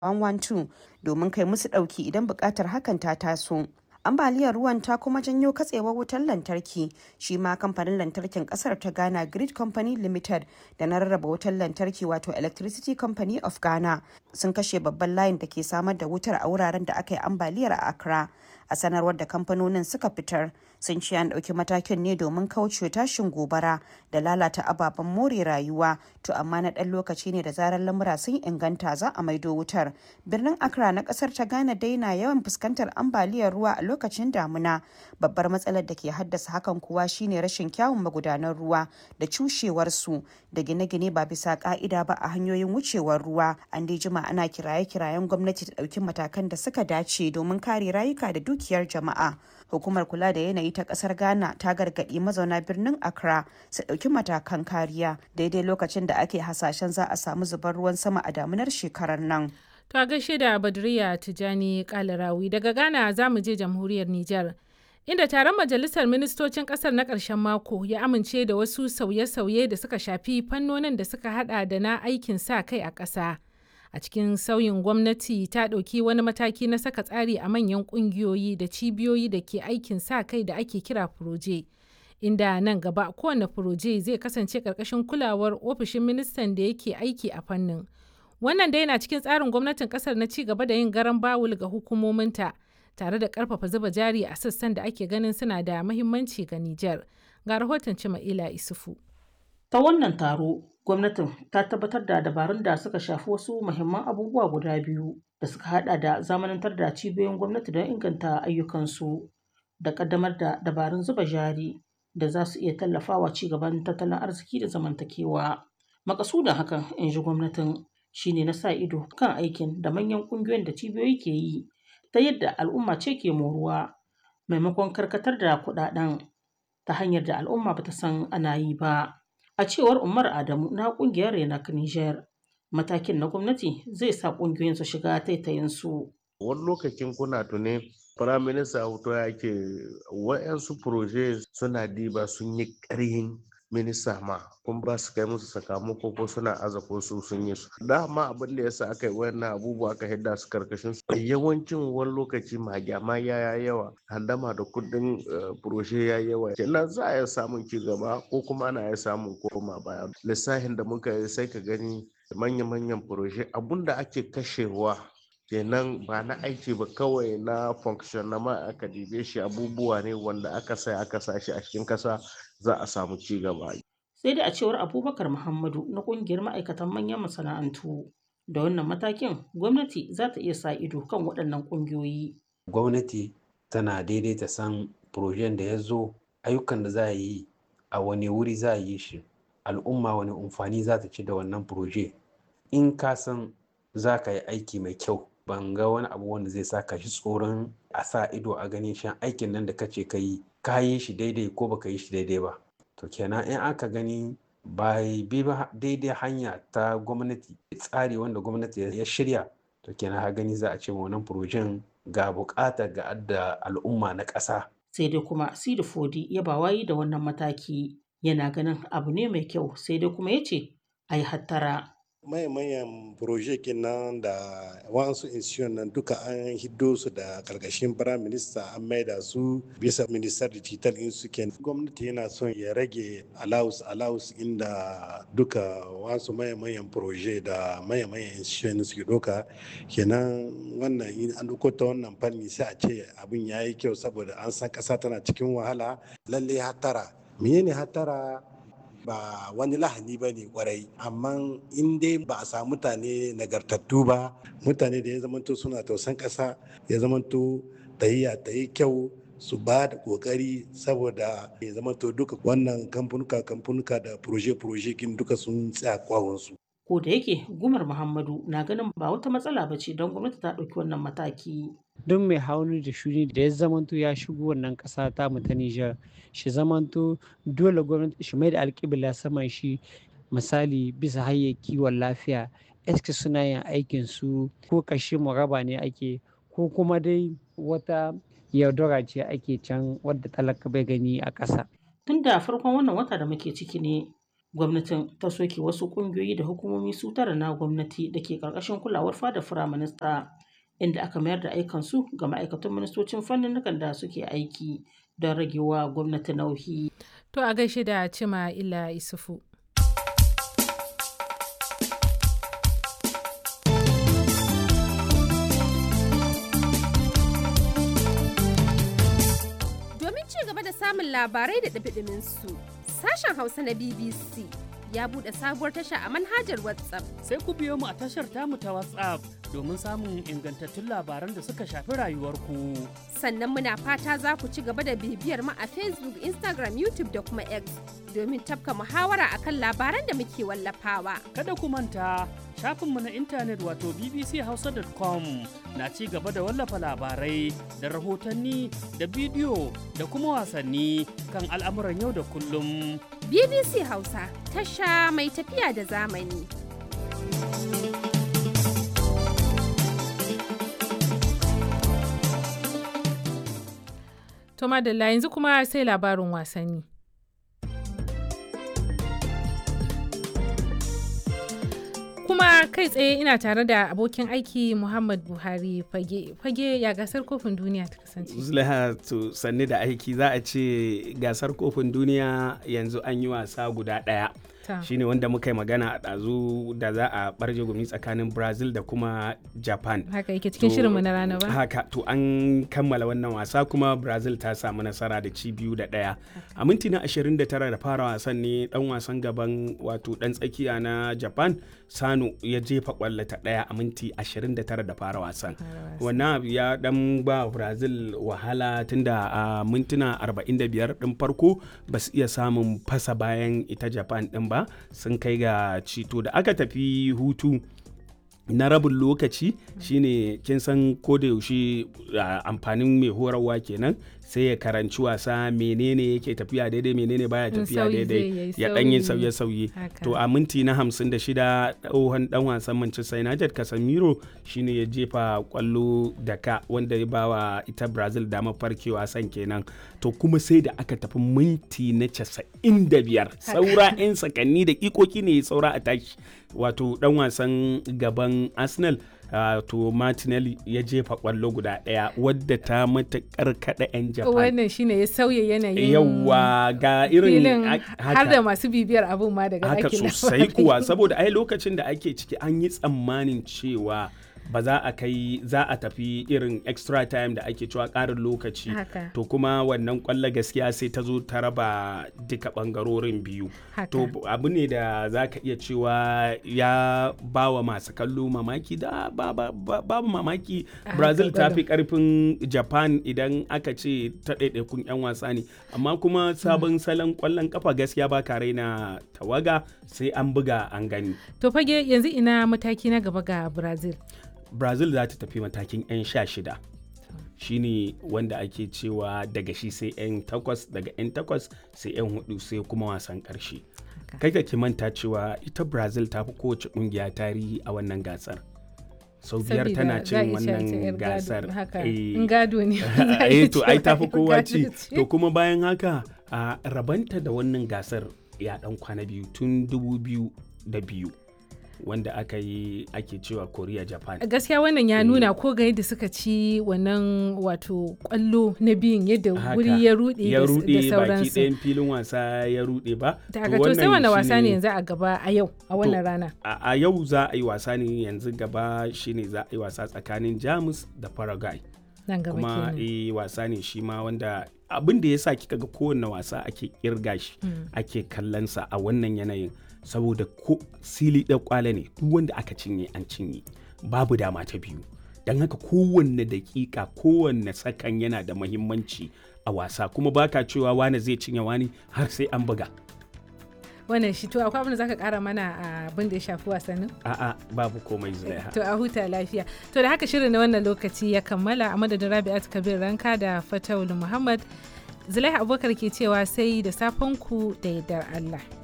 112 domin kai musu ɗauki idan buƙatar hakan ta taso. Ambaliyar ruwan ta kuma janyo katsewar wutar lantarki. Shi ma kamfanin lantarkin kasar ta Ghana Grid Company Limited da na rarraba wutar lantarki wato Electricity Company of Ghana sun kashe babban layin da ke samar da wutar a wuraren da aka yi ambaliyar a Accra. A sanarwar da kamfanonin suka fitar sun ce an ɗauki matakin ne domin kauce tashin gobara da lalata ababen more rayuwa, to amma na ɗan lokaci ne da zarar lamura sun inganta za a maido wutar. Birnin Accra na ƙasar ta Ghana dai na yawan fuskantar ambaliyar ruwa a lokacin damuna. Babbar matsalar da ke haddasa hakan kuwa shine rashin kyawun magudanan ruwa da cushewarsu da gine-gine ba bisa ka'ida ba a hanyoyin wucewar ruwa. An dai jima ana kiraye-kirayen gwamnati ta ɗauki matakan da suka dace domin kare rayuka da dukiyar jama'a. Hukumar kula da yanayi ta ƙasar Ghana ta gargaɗi mazauna birnin Accra su ɗauki matakan kariya daidai lokacin da ake hasashen za a samu zubar ruwan sama a damunar shekarar nan. To a gaishe da Badriya Tijani Kalarawi daga Ghana za mu je jamhuriyar Nijar. Inda taron majalisar ministocin kasar na ƙarshen mako ya amince da wasu sauye-sauye da suka shafi fannonin da suka hada da na aikin sa kai a ƙasa. A cikin sauyin gwamnati ta ɗauki wani mataki na saka tsari a manyan ƙungiyoyi da cibiyoyi da ke aikin sa kai da ake kira furoje. Inda nan gaba kowane furoje zai kasance ƙarƙashin kulawar ofishin ministan da yake aiki a fannin. Wannan dai yana cikin tsarin gwamnatin kasar na ci gaba da yin garan bawul ga hukumominta tare da karfafa zuba jari a sassan da ake ganin suna da mahimmanci ga Nijar. Ga rahoton Cima'ila Isufu. Ta wannan taro, gwamnatin ta tabbatar da dabarun da suka shafi wasu muhimman abubuwa guda biyu da suka hada da zamanantar da cibiyoyin gwamnati don inganta ayyukansu da kaddamar da dabarun zuba jari da za su iya tallafawa ci gaban tattalin arziki da zamantakewa. Makasudin hakan, in ji gwamnatin, shine na sa ido kan aikin da manyan ƙungiyoyin da cibiyoyi ke yi ta yadda al'umma ce ke moruwa maimakon karkatar da kuɗaɗen ta hanyar da al'umma bata san ana yi ba. A cewar Umar Adamu na ƙungiyar Renak Niger, matakin na gwamnati zai sa ƙungiyoyin su shiga taitayinsu. Wani lokacin kuna tuni Prime Minister hoto ya ke wa'yansu proje suna diba sun yi ƙarhin minista ma kun ba su kai musu sakamako ko suna aza ko su sun yi su dama abin da yasa aka yi wannan abubuwa aka hidda su karkashin su yawancin wani lokaci magyama ya yawa handama da kudin furoshe ya yawa kenan za a iya samun ci gaba ko kuma ana iya samun koma baya. Lissafin da muka yi sai ka gani manya-manyan furoshe abun da ake kashewa kenan ba na aiki ba kawai na function na ma aka dibe shi abubuwa ne wanda aka sa shi a cikin kasa za a samu ci gaba. Sai dai a cewar Abubakar Muhammadu na kungiyar ma'aikatan manyan masana'antu da wannan matakin gwamnati za ta iya sa ido kan waɗannan ƙungiyoyi. Gwamnati tana daidaita san projen da ya zo ayyukan da za a yi a wani wuri za a yi shi al'umma wani amfani za ta ci da wannan proje. In ka san za ka yi aiki mai kyau ban ga wani abu wanda zai saka shi tsoron a sa ido a ganin shan aikin nan da kace ka yi shi daidai ko baka yi shi daidai ba. To kenan in aka gani ba bi ba daidai hanya ta gwamnati tsari wanda gwamnati ya shirya to kenan ha gani za a ce wannan projen ga bukata ga adda al'umma na ƙasa. Sai dai kuma Sidi Fodi ya ba wayi da wannan mataki yana ganin abu ne mai kyau sai dai kuma ya ce a yi hattara. Mayan proje kenan da wasu institution nan duka an hiddo su da karkashin prime minister an maida su bisa minister digital in su kenan gwamnati yana son ya rage allowance inda duka wasu mayan proje da mayan institution suke doka kenan wannan in an duko ta wannan fanni sai a ce abin yayi kyau saboda an san kasa tana cikin wahala lalle hatara menene hatara ba wani lahani ba ne kwarai amma in dai ba a samu mutane nagartattu ba mutane da ya zamanto suna tausan ƙasa ya zamanto tahiya ta yi kyau su ba da ƙoƙari saboda ya zamanto duka wannan kamfanuka da proje kin duka sun tsaya kwawonsu. Ko da yake Gumar Muhammadu na ganin ba wata matsala ba ce don gwamnati ta ɗauki wannan mataki. Don mai hauni da shuni da ya zamanto ya shigo wannan ƙasa ta mu ta Nijar shi zamanto dole gwamnati shi mai da alƙibla saman shi misali bisa hanyar kiwon lafiya eske suna yin aikin su ko kashe muraba ne ake ko kuma dai wata yaudara ce ake can wadda talaka bai gani a ƙasa. Tun da farkon wannan wata da muke ciki ne Gwamnatin ta soke wasu ƙungiyoyi da hukumomi su tara na gwamnati da ke ƙarƙashin kulawar fadar Firaminista, inda aka mayar da aikansu ga ma'aikatan ministocin fanninnikan da suke aiki don ragewa gwamnati nauyi. To a gaishe da Cima Ila Isufu. Domin ci gaba da samun labarai da ɗumi su, sashen Hausa na BBC ya buɗe sabuwar tasha a manhajar WhatsApp. Sai ku biyo mu a tashar tamu ta WhatsApp domin samun ingantattun labaran da suka shafi rayuwarku. Sannan muna fata za ku ci gaba da bibiyar mu a Facebook, Instagram, YouTube da kuma X domin tafka muhawara akan labaran da muke wallafawa. Kada ku manta shafinmu na intanet wato bbchausa.com na ci gaba da wallafa labarai da rahotanni da bidiyo da kuma wasanni kan al'amuran yau da kullum. BBC Hausa, tasha mai tafiya da zamani. To madalla yanzu kuma sai labarin wasanni. Kuma kai tsaye ina tare da abokin aiki Muhammad Buhari Fage ya gasar kofin duniya ta kasance. Zulaiha to sanni da aiki za a ce gasar kofin duniya yanzu an yi wasa guda ɗaya. Shine wanda muka yi magana a ɗazu da za a ɓarje gumi tsakanin Brazil da kuma Japan. Haka yake cikin shirinmu na rana ba? Haka to an kammala wannan wasa kuma Brazil ta samu nasara da ci 2-1. A minti na 29 da fara wasan ne dan wasan gaban wato dan tsakiya na Japan Sano ya jefa kwallo ta ɗaya a minti 29 da fara wasan. Wannan abu ya dan ba Brazil wahala tunda a mintuna 45 din farko ba su iya samun fasa bayan ita Japan din ba, sun kai ga cito da aka tafi hutu na rabin lokaci shine kin san ko da yaushe amfanin mai horarwa kenan sai ya karanci wasa menene yake tafiya daidai menene baya tafiya daidai ya dan yin sauye-sauye. To a minti na 56 tsohon dan wasan Manchester United Casemiro shine ya jefa kwallo da ka wanda ya bawa ita Brazil damar farke wasan kenan. To kuma sai da aka tafi minti na 95 saura 'yan sakanni da ikoki ne saura a tashi, wato dan wasan gaban Arsenal to Martinelli ya jefa kwallo guda ɗaya wadda ta matakar kada 'yan Japan. Wannan shine ya sauya yanayin yawa ga irin har da masu bibiyar abun ma daga haka sosai kuwa, saboda ai lokacin da ake ciki an yi tsammanin cewa ba za a tafi irin extra time da ake cewa ƙarin lokaci. To kuma wannan kwallo gaskiya sai ta zo ta raba duka bangarorin biyu. To abu ne da za ka iya cewa ya ba wa masu kallo mamaki da babu mamaki. Brazil ta fi karfin Japan idan aka ce ta ɗaiɗaikun 'yan wasa ne, amma kuma sabon salon kwallon kafa gaskiya ba ka raina tawaga, sai an buga an gani. To Fage yanzu ina mataki na gaba ga Brazil za ta tafi matakin 'yan 16 shine wanda ake cewa daga shi sai 'yan 8, daga 'yan 8 sai 'yan 4 sai kuma wasan karshe. Kai ka ki manta cewa ita Brazil ta fi kowace kungiya tarihi a wannan gasar. Sau 5 tana cin wannan gasar. Gado ne. To ai ta fi kowa ci. To kuma bayan haka a rabanta da wannan gasar ya dan kwana biyu tun 2002. wanda ake cewa Korea Japan. Gaskiya wannan ya nuna ko ga yadda suka ci wannan wato kwallo na biyun yadda wuri ya rude da sauransu. Baki ɗayan filin wasa ya rude ba. To sai wannan wasa ne yanzu a gaba a yau a wannan rana. A yau za a yi wasa ne yanzu gaba shine za a yi wasa tsakanin Jamus da Paraguay. Nan gaba kuma wasa ne shi ma wanda abin da ya sa kika ga kowanne wasa ake kirga shi ake kallonsa a wannan yanayin. Saboda ko sili da kwale ne duk wanda aka cinye an cinye, babu dama ta biyu, don haka kowanne dakika kowanne sakan yana da muhimmanci a wasa, kuma baka cewa wani zai cinye wani har sai an buga. Wannan shi to akwai abin da zaka kara mana abin da ya shafi wasannin? A'a babu komai Zulaiha. To a huta lafiya. To da haka shirin na wannan lokaci ya kammala, a madadin Rabi'at Kabir Ranka da Fatawul Muhammad, Zulaiha Abubakar ke cewa sai da safen ku da yardar Allah.